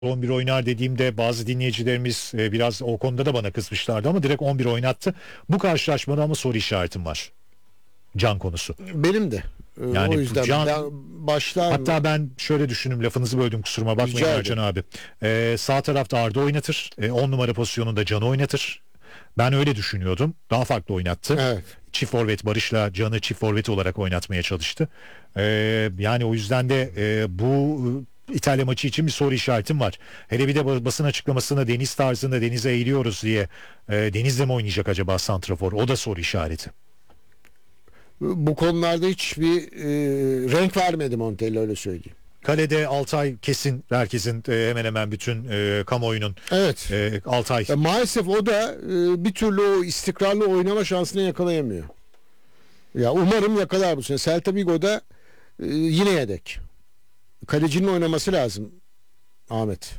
11 oynar dediğimde bazı dinleyicilerimiz biraz o konuda da bana kızmışlardı ama direkt 11 oynattı. Bu karşılaşmada ama soru işaretim var. Can konusu. Benim de. Yani O yüzden Can, başlar hatta mı? ben şöyle düşündüm, lafınızı böldüm, kusuruma bakmayın Rica Ercan abi. Sağ tarafta Arda oynatır. 10 numara pozisyonunda Can'ı oynatır. Ben öyle düşünüyordum. Daha farklı oynattı. Evet. Çift forvet Barış'la Can'ı çift forvet olarak oynatmaya çalıştı. Yani o yüzden de bu İtalya maçı için bir soru işaretim var. Hele bir de basın açıklamasında Deniz tarzında denize eğiliyoruz diye Deniz'le mi oynayacak acaba santrafor? O da soru işareti. Bu konularda hiçbir renk vermedi Montella, öyle söyleyeyim. Kalede Altay kesin, herkesin hemen hemen bütün kamuoyunun Evet. Altay. Maalesef o da bir türlü o istikrarlı oynama şansını yakalayamıyor. Ya umarım yakalar bu sene. Celta Vigo'da yine yedek. Kalecinin oynaması lazım Ahmet.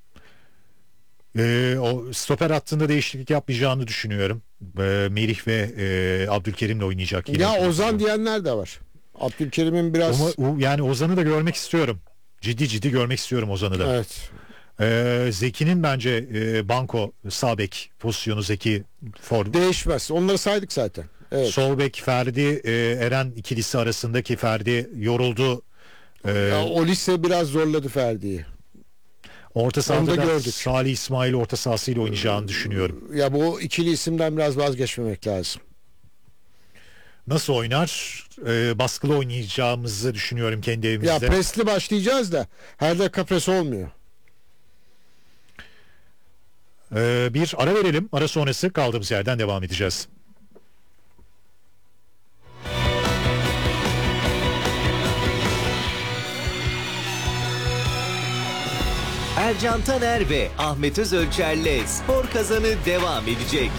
O stoper hattında değişiklik yapmayacağını düşünüyorum. Merih ve Abdülkerim'le oynayacak yine. Ya Ozan diyenler de var. Abdülkerim'in biraz... Yani Ozan'ı da görmek istiyorum. Ciddi görmek istiyorum Ozan'ı da. Evet. Zeki'nin bence banko sağ bek pozisyonu, Zeki form. Değişmez. Onları saydık zaten. Evet. Sol bek Ferdi Eren ikilisi arasındaki Ferdi yoruldu. Ya, o lise biraz zorladı Ferdi'yi. Orta sahada da gördük. Salih İsmail orta sahasıyla oynayacağını düşünüyorum. Ya bu ikili isimden biraz vazgeçmemek lazım. Nasıl oynar? Baskılı oynayacağımızı düşünüyorum kendi evimizde. Ya presli başlayacağız da her dakika pres olmuyor. Bir ara verelim. Ara sonrası kaldığımız yerden devam edeceğiz. Ercan Taner ve Ahmet Özölçer'le Spor Kazanı devam edecek.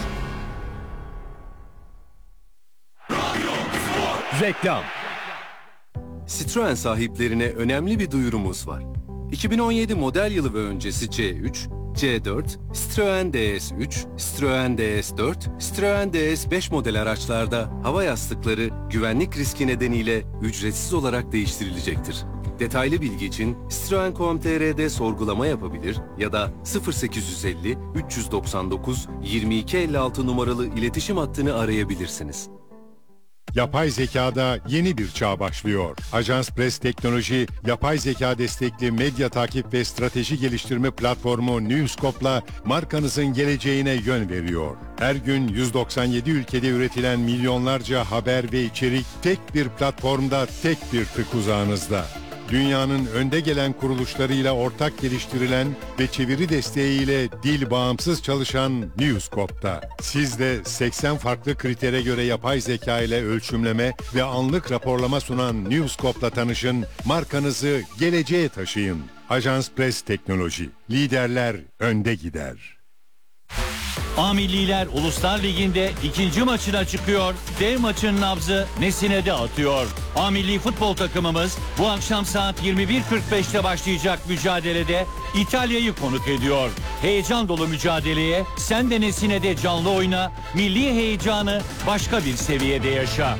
Reklam. Citroen sahiplerine önemli bir duyurumuz var. 2017 model yılı ve öncesi C3, C4, Citroen DS3, Citroen DS4, Citroen DS5 model araçlarda hava yastıkları güvenlik riski nedeniyle ücretsiz olarak değiştirilecektir. Detaylı bilgi için Citroen.com.tr'de sorgulama yapabilir ya da 0850 399 2256 numaralı iletişim hattını arayabilirsiniz. Yapay zekada yeni bir çağ başlıyor. Ajans Press Teknoloji, yapay zeka destekli medya takip ve strateji geliştirme platformu Newscope'la markanızın geleceğine yön veriyor. Her gün 197 ülkede üretilen milyonlarca haber ve içerik tek bir platformda, tek bir tık uzağınızda. Dünyanın önde gelen kuruluşlarıyla ortak geliştirilen ve çeviri desteğiyle dil bağımsız çalışan Newscope'da. Siz de 80 farklı kritere göre yapay zeka ile ölçümleme ve anlık raporlama sunan Newscope'la tanışın, markanızı geleceğe taşıyın. Ajans Press Teknoloji, liderler önde gider. A Milliler Uluslar Ligi'nde ikinci maçına çıkıyor. Dev maçın nabzı Nesine'de atıyor. A Milli futbol takımımız bu akşam saat 21.45'te başlayacak mücadelede İtalya'yı konuk ediyor. Heyecan dolu mücadeleye sen de Nesine'de canlı oyna, milli heyecanı başka bir seviyede yaşa.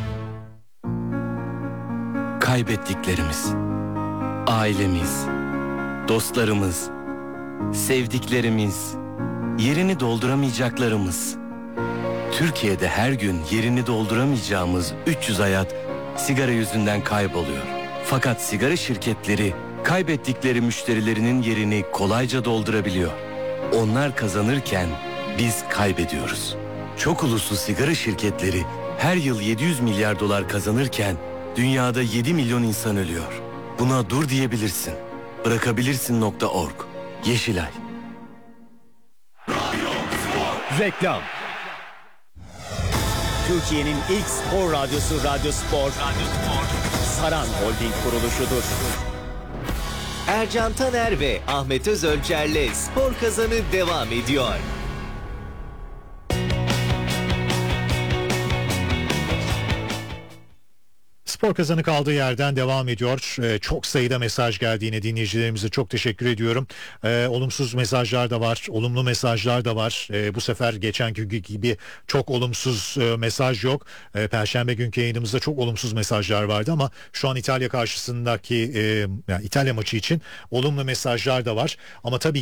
Kaybettiklerimiz, ailemiz, dostlarımız, sevdiklerimiz, yerini dolduramayacaklarımız. Türkiye'de her gün yerini dolduramayacağımız 300 hayat sigara yüzünden kayboluyor. Fakat sigara şirketleri kaybettikleri müşterilerinin yerini kolayca doldurabiliyor. Onlar kazanırken biz kaybediyoruz. Çok uluslu sigara şirketleri her yıl 700 milyar dolar kazanırken dünyada 7 milyon insan ölüyor. Buna dur diyebilirsin. Bırakabilirsin.org. Yeşilay. Reklam. Türkiye'nin ilk spor radyosu Radyo Spor. Saran Holding kuruluşudur. Ercan Taner ve Ahmet Özölçer'le Spor Kazanı devam ediyor. Spor Kazanı kaldığı yerden devam ediyor. Çok sayıda mesaj geldi, yine dinleyicilerimize çok teşekkür ediyorum. Olumsuz mesajlar da var, olumlu mesajlar da var. Bu sefer geçenki gibi çok olumsuz mesaj yok. Perşembe günkü yayınımızda çok olumsuz mesajlar vardı ama şu an İtalya karşısındaki yani İtalya maçı için olumlu mesajlar da var. Ama tabii